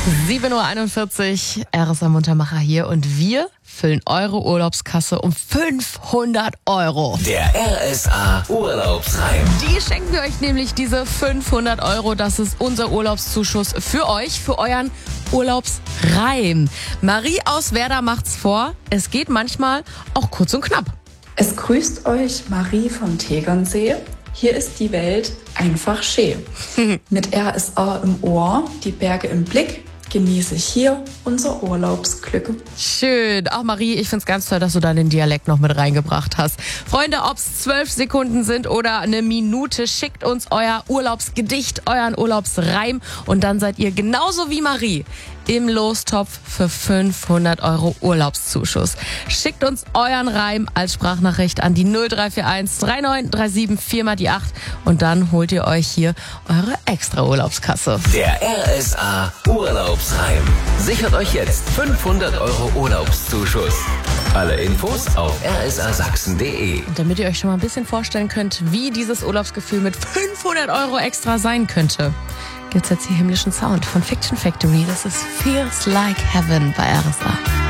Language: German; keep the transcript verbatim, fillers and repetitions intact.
sieben Uhr einundvierzig, R S A Muntermacher hier und wir füllen eure Urlaubskasse um fünfhundert Euro. Der R S A Urlaubsreim. Die schenken wir euch nämlich, diese fünfhundert Euro. Das ist unser Urlaubszuschuss für euch, für euren Urlaubsreim. Marie aus Werder macht's vor. Es geht manchmal auch kurz und knapp. Es grüßt euch Marie vom Tegernsee. Hier ist die Welt einfach schön. Mit R S A im Ohr, die Berge im Blick, genieße ich hier unser Urlaubsglück. Schön. Auch Marie, ich find's ganz toll, dass du da den Dialekt noch mit reingebracht hast. Freunde, ob's zwölf Sekunden sind oder eine Minute, schickt uns euer Urlaubsgedicht, euren Urlaubsreim und dann seid ihr genauso wie Marie im Lostopf für fünfhundert Euro Urlaubszuschuss. Schickt uns euren Reim als Sprachnachricht an die null drei vier eins drei neun drei sieben vier mal die acht und dann holt ihr euch hier eure extra Urlaubskasse. Der R S A Urlaubsreim. Sichert euch jetzt fünfhundert Euro Urlaubszuschuss. Alle Infos auf r s a sachsen punkt d e. Und damit ihr euch schon mal ein bisschen vorstellen könnt, wie dieses Urlaubsgefühl mit fünfhundert Euro extra sein könnte, gibt's jetzt hier himmlischen Sound von Fiction Factory. Das ist Feels Like Heaven bei R S A.